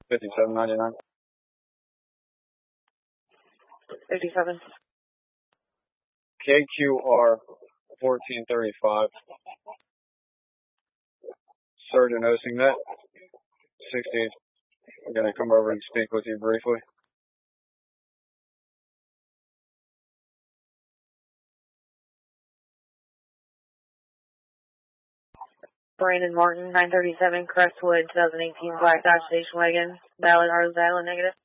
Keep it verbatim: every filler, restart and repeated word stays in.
fifty-seven ninety-nine. fifty-seven. K Q R fourteen thirty-five. Sergeant Osingnet, sixty. I'm going to come over and speak with you briefly. Brandon Martin, nine thirty-seven, Crestwood, twenty eighteen Black Dodge Station Wagon, valid Rose Island, negative.